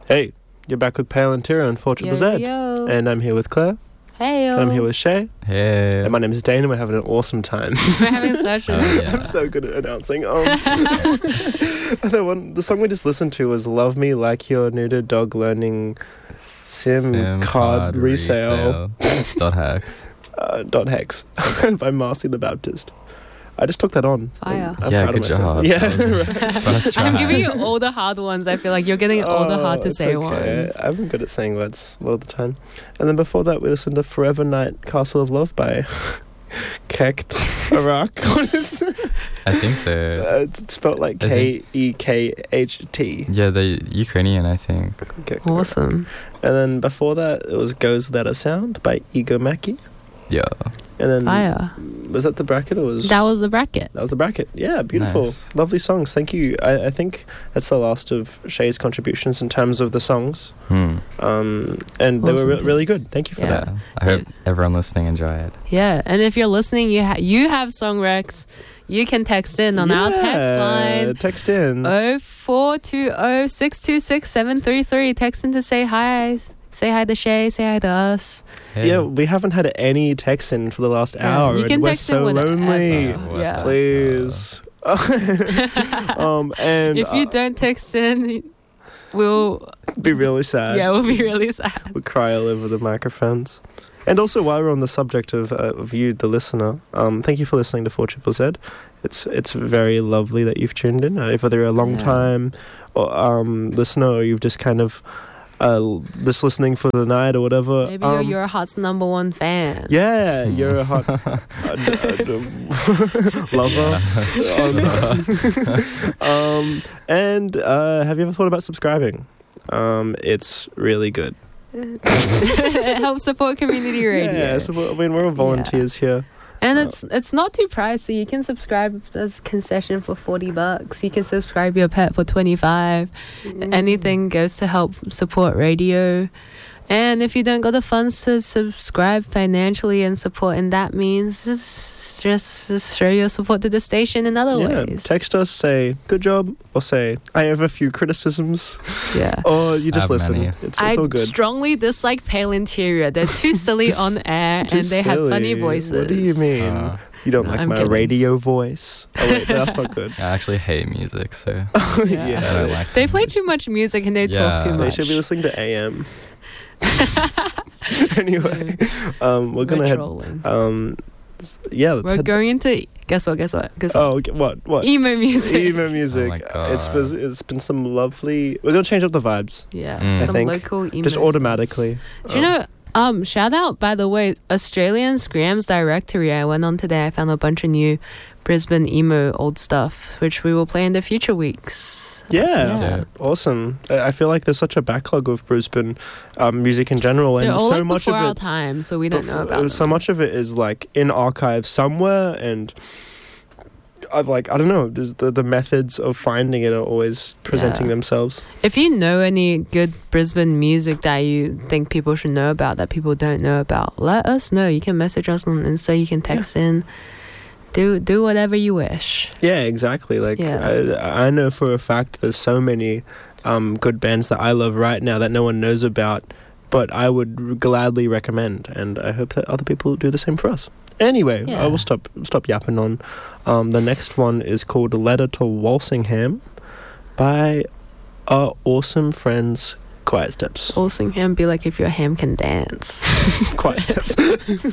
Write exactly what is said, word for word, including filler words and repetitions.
Hey, you're back with Pale and Tira on four Yo, Z. yo. And I'm here with Claire. Hey, yo. And I'm here with Shay. Hey. And my name is Dane, and we're having an awesome time. We're having such a... Oh, yeah. I'm so good at announcing. Um, the, one, the song we just listened to was Love Me Like Your Neutered Dog Learning SIM, Sim Card, card Resale, resale. Dot hex. uh, dot hex by Marcy the Baptist. I just took that on. Fire. I'm Yeah, proud of good myself. job. Yeah, That right. First try. I'm giving you all the hard ones. I feel like you're getting all the hard Oh, to it's say okay. ones. I'm good at saying words a lot of the time. And then before that, we listened to Forever Night Castle of Love by Kekt Arak. What is it? I think so. Uh, it's spelled like I K think- E K H T. Yeah, the Ukrainian, I think. Kekt Arak. Awesome. And then before that, it was Goes Without a Sound by Ego Maki. Yeah. And then Fire. was that the bracket or was That was the bracket. that was the bracket? Yeah, beautiful, Nice. lovely songs. Thank you. I, I think that's the last of Shay's contributions in terms of the songs. Hmm. Um, and they Awesome were re- really picks. good. Thank you for Yeah. that. Yeah. I hope everyone listening enjoy it. Yeah, and if you're listening, you ha- you have song recs, you can text in on our text Yeah, line Text in. oh four two oh six two six seven three three. Text in to say hi. Say hi to Shay, say hi to us. Hey. Yeah, we haven't had any text in for the last Yeah, hour, you can and we're text so in whenever. lonely. What Yeah. the- Please. um, and If you uh, don't text in, we'll be really sad. yeah, we'll be really sad. We'll cry all over the microphones. And also, while we're on the subject of, uh, of you, the listener, um, thank you for listening to four Z Z. It's it's very lovely that you've tuned in. Uh, whether you're a long Yeah. time or, um, listener, or you've just kind of uh, just listening for the night or whatever. Maybe you're um, your heart's number one fan. Yeah, you're a hot uh, uh, lover. Um, um, and uh, have you ever thought about subscribing? Um, it's really good. It helps support community radio. Yeah, so, I mean, we're all volunteers here. And Uh, it's it's not too pricey. You can subscribe as concession for forty bucks. You can subscribe your pet for twenty five. Anything goes to help support radio. And if you don't got the funds to subscribe financially and support in that means, just just, just show your support to the station in other Yeah, ways. text us, say good job, or say I have a few criticisms, Yeah. or you just I have listen. many. It's I it's all good. strongly dislike Pale Interior. They're too silly on air Too and they have funny silly. voices. What do you mean? Uh, You don't No, like I'm my kidding. radio voice? Oh wait, that's not good. I actually hate music, so Yeah. Yeah. I don't like They it. play too much music and they Yeah. talk too They much. should be listening to A M. Anyway, um, we're gonna We're head. trolling. Um, s- yeah, let's We're head. going into guess what? Guess what? Guess what? Oh, okay, what? What? Emo music. Emo music. Oh my God. It's been, it's been some lovely. We're gonna change up the vibes Yeah, Mm. I some think local emo. just stuff. automatically. Do you know? Um, shout out by the way, Australian Scrams directory. I went on today. I found a bunch of new Brisbane emo old stuff, which we will play in the future weeks. Yeah, Yeah. awesome. I I feel like there's such a backlog of Brisbane um, music in general, and They're all so like much before of our it. time, so we don't know before- about so them. much of it is like in archives somewhere, and I've like I don't know. Just the the methods of finding it are always presenting Yeah. themselves. If you know any good Brisbane music that you think people should know about that people don't know about, let us know. You can message us on Insta. You can text in. Do do whatever you wish. Yeah, exactly. Like Yeah. I, I know for a fact there's so many um, good bands that I love right now that no one knows about, but I would gladly recommend, and I hope that other people do the same for us. Anyway, Yeah. I will stop stop yapping on. Um, the next one is called "Letter to Walsingham" by our awesome friends Quiet Steps. Walsingham be like if your ham can dance. Quiet Steps.